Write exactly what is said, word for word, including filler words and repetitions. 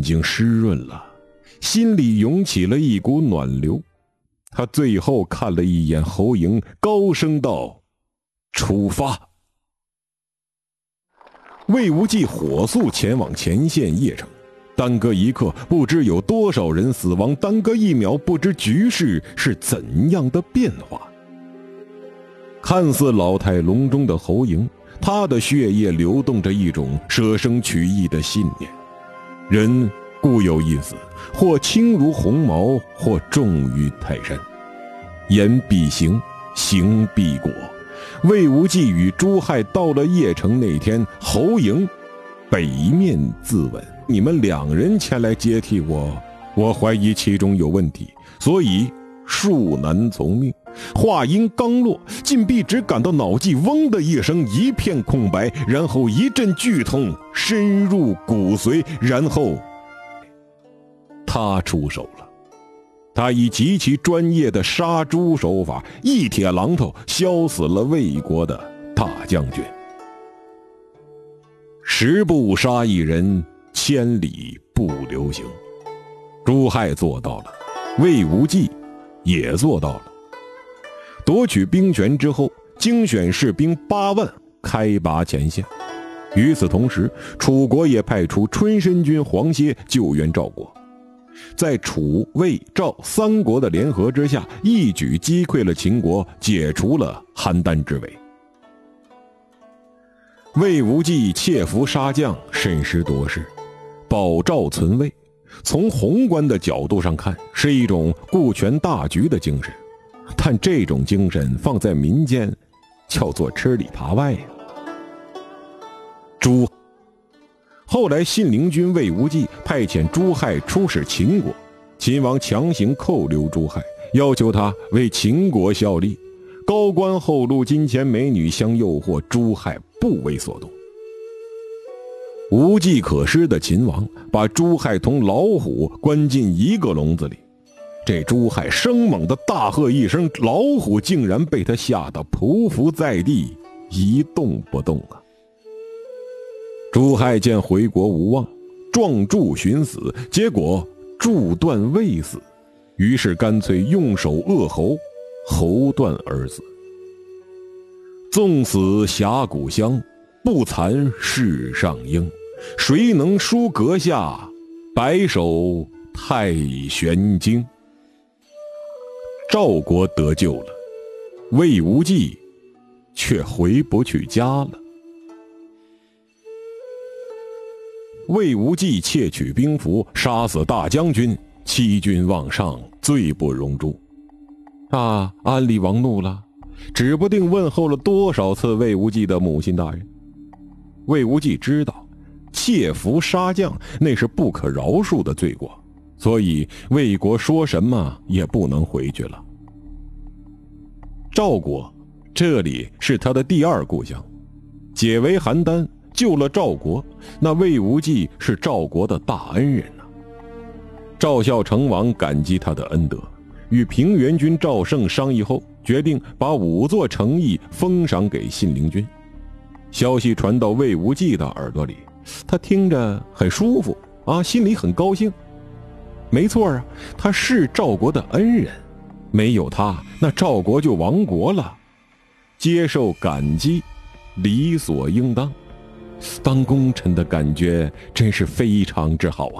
睛湿润了，心里涌起了一股暖流。他最后看了一眼侯莹，高声道：出发。魏无忌火速前往前线邺城，耽搁一刻不知有多少人死亡，耽搁一秒不知局势是怎样的变化。看似老态龙钟的侯莹，他的血液流动着一种舍生取义的信念。人固有一死，或轻如鸿毛，或重于泰山。言必行，行必果。魏无忌与朱亥到了邺城那天，侯莹北面自刎，你们两人前来接替我，我怀疑其中有问题，所以恕难从命。话音刚落，禁闭只感到脑际嗡的一声，一片空白，然后一阵剧痛深入骨髓，然后他出手了。他以极其专业的杀猪手法，一铁榔头削死了魏国的大将军。十步杀一人，千里不留行。朱亥做到了，魏无忌也做到了。夺取兵权之后，精选士兵八万，开拔前线。与此同时，楚国也派出春申君黄歇救援赵国。在楚、魏、赵三国的联合之下，一举击溃了秦国，解除了邯郸之围。魏无忌窃伏杀将，审时度势，保赵存魏，从宏观的角度上看，是一种顾全大局的精神，但这种精神放在民间，叫做吃里扒外呀。朱后来信陵君魏无忌派遣朱亥出使秦国，秦王强行扣留朱亥，要求他为秦国效力，高官厚禄、金钱美女相诱惑，朱亥不为所动。无计可施的秦王把朱亥同老虎关进一个笼子里，这朱亥生猛的大喝一声，老虎竟然被他吓得匍匐在地，一动不动啊！朱亥见回国无望，撞柱寻死，结果柱断未死，于是干脆用手扼喉，喉断而死。纵死峡谷香，不残世上英。谁能书阁下，白首太玄经。赵国得救了，魏无忌却回不去家了。魏无忌窃取兵符，杀死大将军，欺君罔上，罪不容诛。啊，安厉王怒了，指不定问候了多少次魏无忌的母亲大人。魏无忌知道窃符杀将那是不可饶恕的罪过，所以魏国说什么也不能回去了。赵国这里是他的第二故乡，解围邯郸，救了赵国，那魏无忌是赵国的大恩人啊。赵孝成王感激他的恩德，与平原君赵胜商议后，决定把五座城邑封赏给信陵君。消息传到魏无忌的耳朵里，他听着很舒服啊，心里很高兴。没错啊，他是赵国的恩人，没有他，那赵国就亡国了。接受感激，理所应当。当功臣的感觉真是非常之好啊。